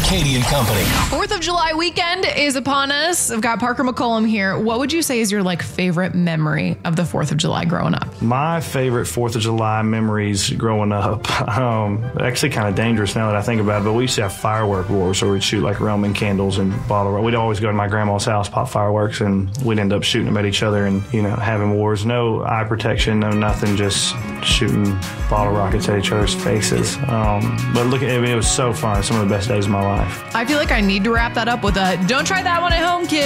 Katie and Company. 4th of July weekend is upon us. I've got Parker McCollum here. What would you say is your favorite memory of the 4th of July growing up? My favorite 4th of July memories growing up, actually kind of dangerous now that I think about it, but we used to have firework wars where we'd shoot like Roman candles and bottle. We'd always go to my grandma's house, pop fireworks, and we'd end up shooting them at each other and, having wars. No eye protection, no nothing, just shooting bottle rockets at each other's faces. But look, it was so fun. Some of the best days of my life. I feel like I need to wrap that up with a don't try that one at home, kids.